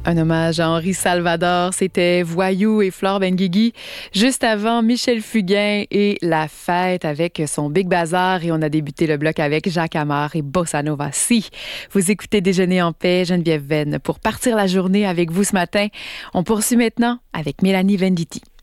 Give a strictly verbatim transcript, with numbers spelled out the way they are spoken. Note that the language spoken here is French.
Un hommage à Henri Salvador, c'était Voyou et Flore Benguigui. Juste avant, Michel Fugain et La Fête avec son Big Bazar. Et on a débuté le bloc avec Jacques Amar et Bossa Nova. Si vous écoutez Déjeuner en paix, Geneviève Venn, pour partir la journée avec vous ce matin. On poursuit maintenant avec Mélanie Venditti.